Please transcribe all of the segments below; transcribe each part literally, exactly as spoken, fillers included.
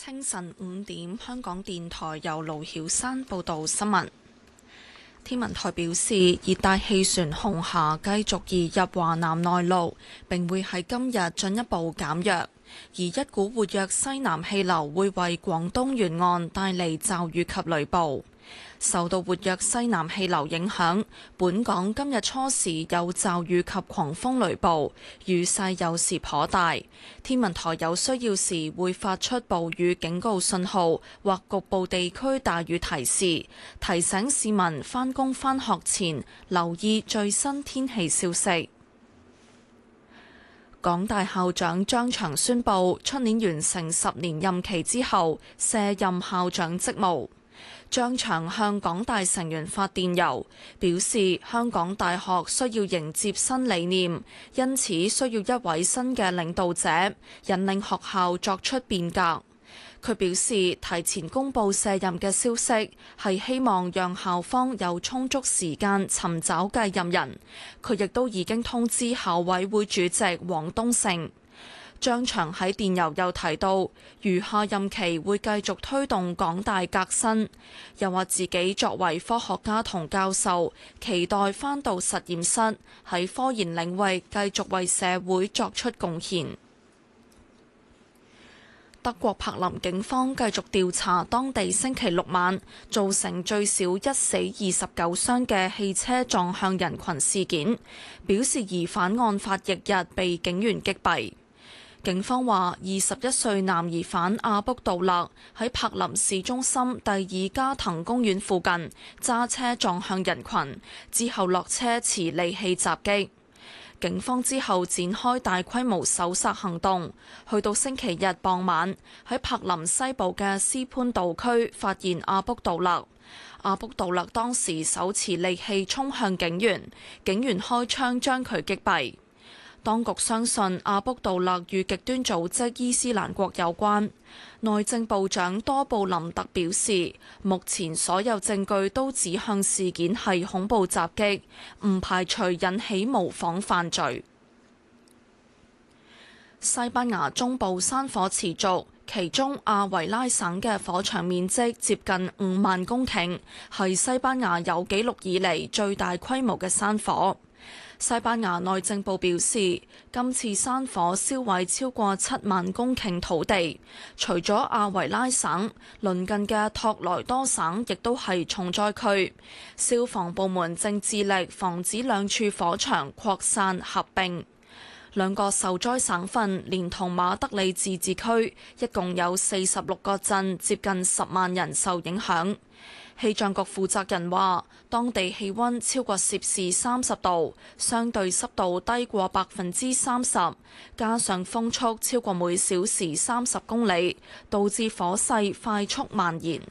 清晨五點，香港電台由盧曉山報道新聞。天文台表示，熱帶氣旋紅霞繼續移入華南內陸，並會喺今日進一步減弱，而一股活躍西南氣流會為廣東沿岸帶嚟驟雨及雷暴。受到活躍西南氣流影響，本港今日初時有驟雨及狂風雷暴，雨勢有時頗大。天文台有需要時會發出暴雨警告信號或局部地區大雨提示，提醒市民返工返學前留意最新天氣消息。港大校長張翔宣布，出年完成十年任期之後卸任校長職務。張翔向港大成員發電郵，表示香港大學需要迎接新理念，因此需要一位新嘅領導者，引領學校作出變革。佢表示，提前公佈卸任嘅消息，係希望讓校方有充足時間尋找繼任人。佢亦都已經通知校委會主席黃東勝。張翔喺電郵又提到，餘下任期會繼續推動港大革新，又話自己作為科學家同教授，期待返到實驗室喺科研領域繼續為社會作出貢獻。德國柏林警方繼續調查當地星期六晚造成最少一死二十九傷嘅汽車撞向人群事件，表示疑犯案發翌日被警員擊斃。警方話，二十一歲男疑犯阿卜杜勒喺柏林市中心第二加藤公園附近揸車撞向人群，之後落車持利器襲擊。警方之後展開大規模搜索行動，去到星期日傍晚喺柏林西部嘅斯潘道區發現阿卜杜勒。阿卜杜勒當時手持利器衝向警員，警員開槍將佢擊斃。當局相信阿卜杜勒與極端組織伊斯蘭國有關。內政部長多布林特表示，目前所有證據都指向事件係恐怖襲擊，唔排除引起模仿犯罪。西班牙中部山火持續，其中阿維拉省嘅火場面積接近五萬公頃，係西班牙有紀錄以嚟最大規模嘅山火。西班牙內政部表示，今次山火燒毀超過七萬公頃土地，除咗阿維拉省，鄰近嘅托萊多省亦都係重災區。消防部門正致力防止兩處火場擴散合併。兩個受災省份連同馬德里自治區，一共有四十六個鎮，接近十萬人受影響。氣象局負責人話，當地氣溫超過攝氏三十度，相對濕度低過百分之三十，加上風速超過每小時三十公里，導致火勢快速蔓延。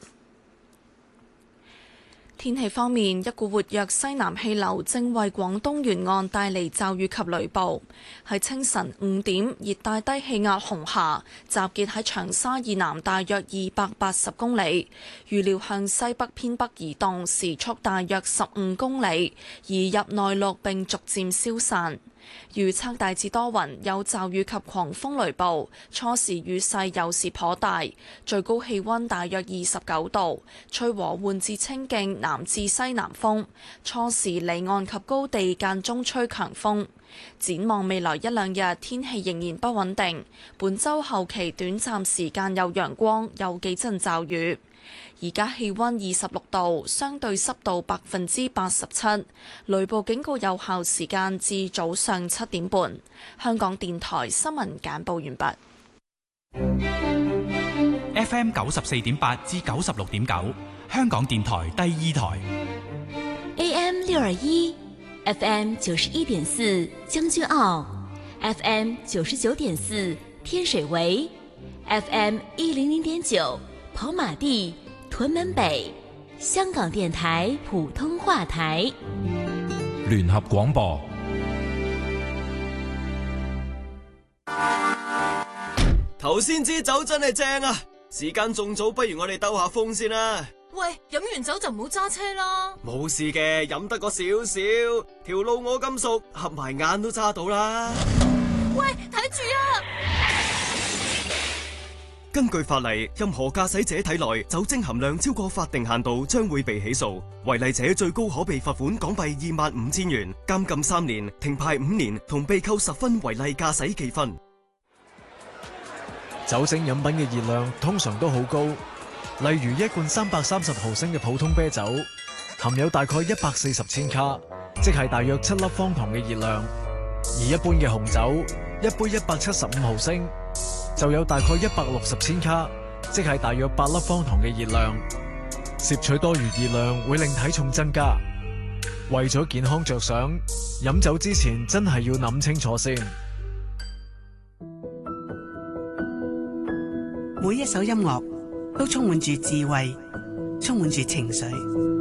天氣方面，一股活躍西南氣流正為廣東沿岸帶嚟驟雨及雷暴。喺清晨五點，熱帶低氣壓紅霞集結喺長沙以南大約二百八十公里，預料向西北偏北移動，時速大約十五公里，移入內陸並逐漸消散。預測大致多雲，有驟雨及狂風雷暴，初時雨勢有時頗大，最高氣溫大約二十九度，吹和緩至清勁南至西南風，初時離岸及高地間中吹強風。展望未來一兩日，天氣仍然不穩定，本週後期短暫時間有陽光，有幾陣驟雨。而家氣溫二十六度，相對濕度百分之八十七，雷暴警告有效時間至早上七點半。香港電台新聞簡報完畢。 F M 九十四點八至九十六點九，香港電台第二台。 A M 六二一，F M 九十一點四將軍澳 ，F M 九十九點四天水圍 ，F M 一零零點九跑馬地。屯門北，香港電台普通話台， 聯合廣播。 頭先支酒真係正啊！時間仲早，不如我哋兜下風先啦。 喂，飲完酒就唔好揸車啦。 冇事嘅，飲得個少少，條路我咁熟，合埋眼都揸到啦。 喂，睇住啊！ 根據法例，任何駕駛者體內酒精含量超過法定限度，將會被起訴。違例者最高可被罰款港幣二萬五千元、監禁三年、停牌五年，同被扣十分違例駕駛記分。 酒精飲品嘅熱量通常都好高，例如一罐三百三十毫升嘅普通啤酒，含有大概一百四十千卡，即係大約七粒方糖嘅熱量；而一般嘅紅酒，一杯一百七十五毫升，就有大概一百六十千卡，即係大約八粒方糖嘅熱量。攝取多餘熱量會令體重增加，為咗健康着想，飲酒之前真係要諗清楚先。 每一首音樂都充滿住智慧，充滿住情緒。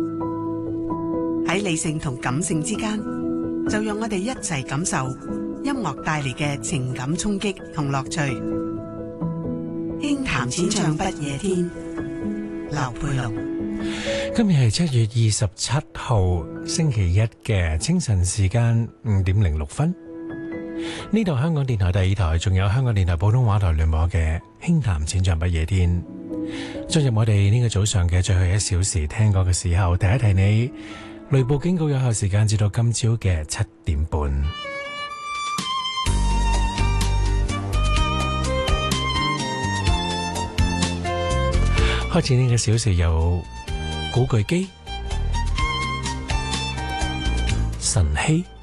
喺理性同感性之間，就讓我哋一齊感受音樂帶嚟嘅情感衝擊同樂趣。輕談淺唱不夜天，劉佩龍。 今日係七月二十七號星期一嘅清晨時間五點零六分。呢度香港電台第二台，仲有香港電台普通話台聯播嘅輕談淺唱不夜天。進入我哋呢個早上嘅最後一小時聽歌嘅時候，提一提你，雷暴警告有效時間至到今朝嘅七點半。開始呢個小時有古巨基、晨曦。